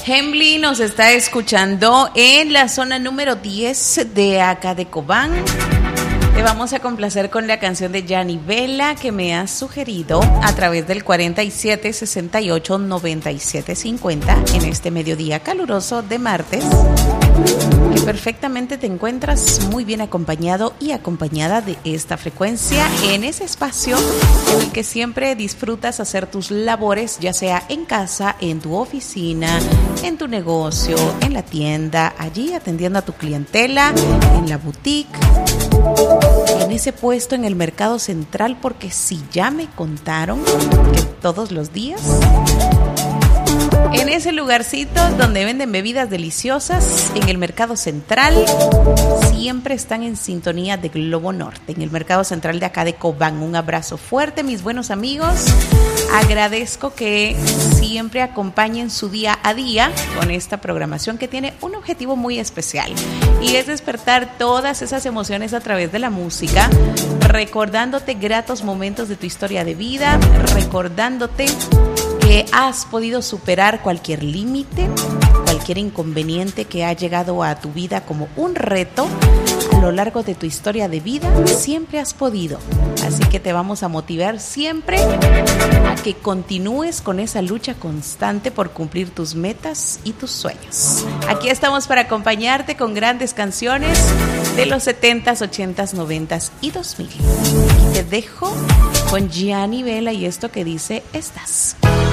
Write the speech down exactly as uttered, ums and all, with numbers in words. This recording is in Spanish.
Hemly nos está escuchando en la zona número diez de acá de Cobán. Te vamos a complacer con la canción de Gianni Vela que me has sugerido a través del cuarenta y siete, sesenta y ocho, noventa y siete, cincuenta en este mediodía caluroso de martes, que perfectamente te encuentras muy bien acompañado y acompañada de esta frecuencia en ese espacio en el que siempre disfrutas hacer tus labores, ya sea en casa, en tu oficina, en tu negocio, en la tienda, allí atendiendo a tu clientela, en la boutique, en ese puesto en el mercado central, porque si ya me contaron que todos los días en ese lugarcito donde venden bebidas deliciosas, en el Mercado Central, siempre están en sintonía de Globo Norte, en el Mercado Central de acá de Cobán. Un abrazo fuerte, mis buenos amigos. Agradezco que siempre acompañen su día a día con esta programación que tiene un objetivo muy especial, y es despertar todas esas emociones a través de la música, recordándote gratos momentos de tu historia de vida, recordándote que has podido superar cualquier límite, cualquier inconveniente que ha llegado a tu vida como un reto. A lo largo de tu historia de vida siempre has podido, así que te vamos a motivar siempre a que continúes con esa lucha constante por cumplir tus metas y tus sueños. Aquí estamos para acompañarte con grandes canciones de los setentas, ochentas, noventas y dos mil. Aquí te dejo con Gianni Vela y esto que dice Estás.